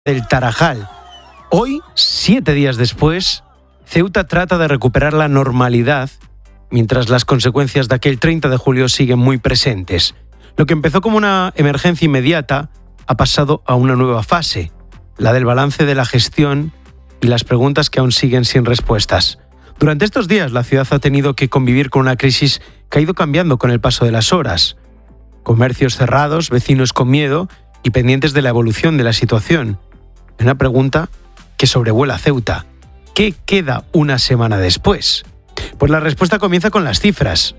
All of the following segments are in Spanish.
del Tarajal. Hoy, 7 días después, Ceuta trata de recuperar la normalidad, mientras las consecuencias de aquel 30 de julio siguen muy presentes. Lo que empezó como una emergencia inmediata ha pasado a una nueva fase, la del balance de la gestión y las preguntas que aún siguen sin respuestas. Durante estos días, la ciudad ha tenido que convivir con una crisis que ha ido cambiando con el paso de las horas. Comercios cerrados, vecinos con miedo y pendientes de la evolución de la situación. Una pregunta que sobrevuela Ceuta. ¿Qué queda una semana después? Pues la respuesta comienza con las cifras.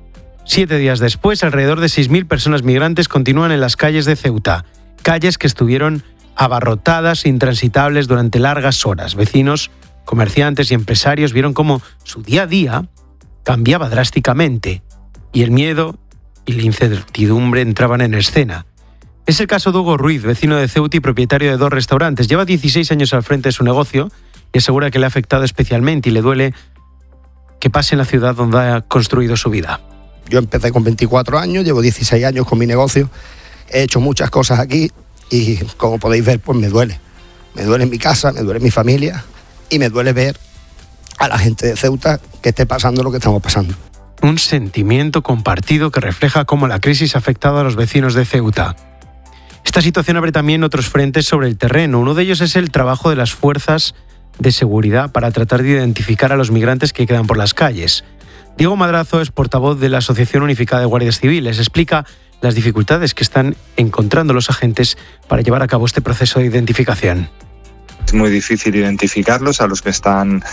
7 días después, alrededor de 6.000 personas migrantes continúan en las calles de Ceuta. Calles que estuvieron abarrotadas e intransitables durante largas horas. Vecinos, comerciantes y empresarios vieron cómo su día a día cambiaba drásticamente y el miedo y la incertidumbre entraban en escena. Es el caso de Hugo Ruiz, vecino de Ceuta y propietario de 2 restaurantes. Lleva 16 años al frente de su negocio y asegura que le ha afectado especialmente y le duele que pase en la ciudad donde ha construido su vida. Yo empecé con 24 años, llevo 16 años con mi negocio, he hecho muchas cosas aquí y como podéis ver, pues me duele. Me duele mi casa, me duele mi familia y me duele ver a la gente de Ceuta que esté pasando lo que estamos pasando. Un sentimiento compartido que refleja cómo la crisis ha afectado a los vecinos de Ceuta. Esta situación abre también otros frentes sobre el terreno. Uno de ellos es el trabajo de las fuerzas de seguridad para tratar de identificar a los migrantes que quedan por las calles. Diego Madrazo es portavoz de la Asociación Unificada de Guardias Civiles. Explica las dificultades que están encontrando los agentes para llevar a cabo este proceso de identificación. Es muy difícil identificarlos a los que están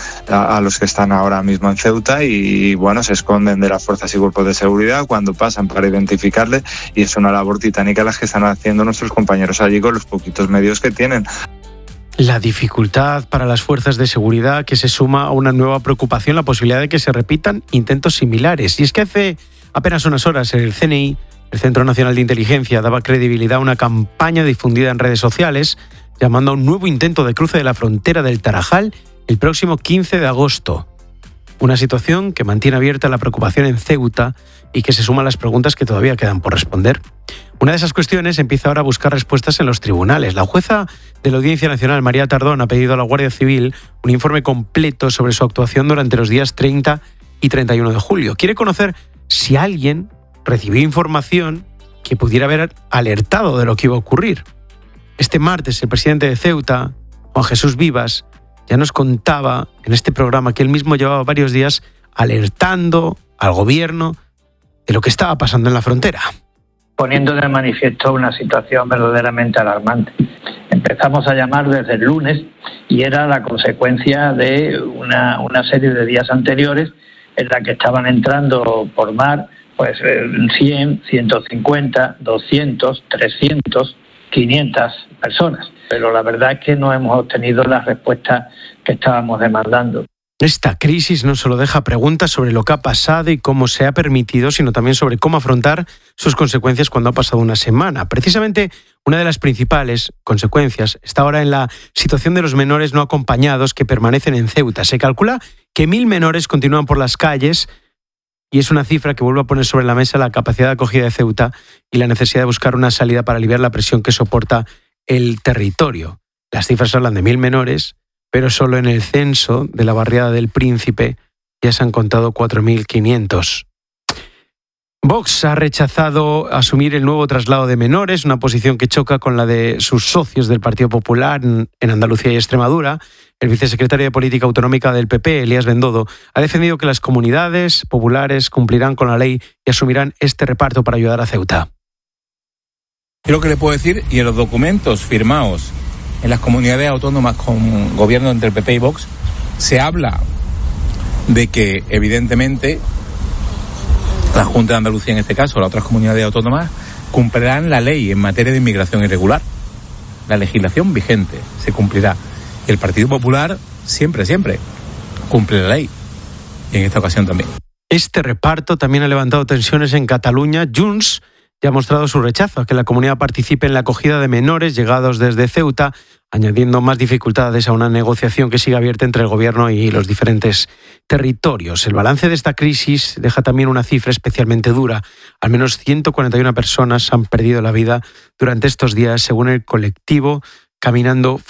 ahora mismo en Ceuta y bueno, se esconden de las fuerzas y cuerpos de seguridad cuando pasan para identificarles y es una labor titánica la que están haciendo nuestros compañeros allí con los poquitos medios que tienen. La dificultad para las fuerzas de seguridad que se suma a una nueva preocupación, la posibilidad de que se repitan intentos similares. Y es que hace apenas unas horas el CNI, el Centro Nacional de Inteligencia, daba credibilidad a una campaña difundida en redes sociales llamando a un nuevo intento de cruce de la frontera del Tarajal el próximo 15 de agosto. Una situación que mantiene abierta la preocupación en Ceuta y que se suma a las preguntas que todavía quedan por responder. Una de esas cuestiones empieza ahora a buscar respuestas en los tribunales. La jueza de la Audiencia Nacional, María Tardón, ha pedido a la Guardia Civil un informe completo sobre su actuación durante los días 30 y 31 de julio. Quiere conocer si alguien recibió información que pudiera haber alertado de lo que iba a ocurrir. Este martes, el presidente de Ceuta, Juan Jesús Vivas, ya nos contaba en este programa que él mismo llevaba varios días alertando al gobierno de lo que estaba pasando en la frontera. Poniendo de manifiesto una situación verdaderamente alarmante. Empezamos a llamar desde el lunes y era la consecuencia de una serie de días anteriores en la que estaban entrando por mar 100, 150, 200, 300, 500 personas. Pero la verdad es que no hemos obtenido las respuestas que estábamos demandando. Esta crisis no solo deja preguntas sobre lo que ha pasado y cómo se ha permitido, sino también sobre cómo afrontar sus consecuencias cuando ha pasado una semana. Precisamente una de las principales consecuencias está ahora en la situación de los menores no acompañados que permanecen en Ceuta. Se calcula que 1.000 menores continúan por las calles y es una cifra que vuelve a poner sobre la mesa la capacidad de acogida de Ceuta y la necesidad de buscar una salida para aliviar la presión que soporta el territorio. Las cifras hablan de 1.000 menores, pero solo en el censo de la barriada del Príncipe ya se han contado 4.500. Vox ha rechazado asumir el nuevo traslado de menores, una posición que choca con la de sus socios del Partido Popular en Andalucía y Extremadura. El vicesecretario de Política Autonómica del PP, Elías Bendodo, ha defendido que las comunidades populares cumplirán con la ley y asumirán este reparto para ayudar a Ceuta. Creo que le puedo decir, y en los documentos firmados en las comunidades autónomas con gobierno entre el PP y Vox, se habla de que, evidentemente, la Junta de Andalucía, en este caso, las otras comunidades autónomas, cumplirán la ley en materia de inmigración irregular. La legislación vigente se cumplirá. Y el Partido Popular siempre cumple la ley. Y en esta ocasión también. Este reparto también ha levantado tensiones en Cataluña. Junts ya ha mostrado su rechazo a que la comunidad participe en la acogida de menores llegados desde Ceuta, añadiendo más dificultades a una negociación que sigue abierta entre el gobierno y los diferentes territorios. El balance de esta crisis deja también una cifra especialmente dura. Al menos 141 personas han perdido la vida durante estos días, según el colectivo caminando